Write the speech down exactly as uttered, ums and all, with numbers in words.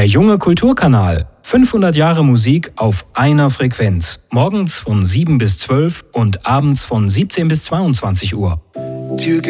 Der junge Kulturkanal. fünfhundert Jahre Musik auf einer Frequenz. Morgens von sieben bis zwölf und abends von siebzehn bis zweiundzwanzig Uhr. Tür